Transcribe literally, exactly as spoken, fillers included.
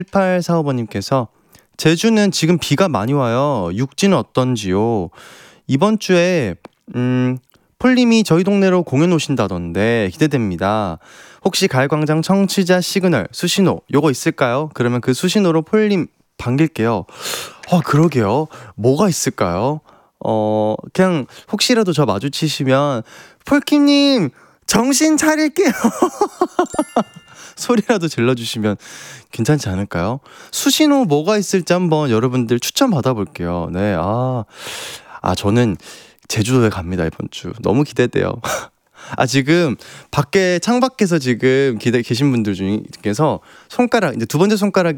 팔사오 번님께서 제주는 지금 비가 많이 와요. 육지는 어떤지요? 이번 주에 음, 폴님이 저희 동네로 공연 오신다던데 기대됩니다. 혹시 가을광장 청취자 시그널 수신호 요거 있을까요? 그러면 그 수신호로 폴님 반길게요. 어 그러게요. 뭐가 있을까요? 어 그냥 혹시라도 저 마주치시면 폴킴님 정신 차릴게요. 소리라도 질러주시면 괜찮지 않을까요? 수신호 뭐가 있을지 한번 여러분들 추천 받아볼게요. 네, 아, 아 저는 제주도에 갑니다 이번 주. 너무 기대돼요. 아 지금 밖에 창밖에서 지금 기대 계신 분들 중에서 손가락 이제 두 번째 손가락이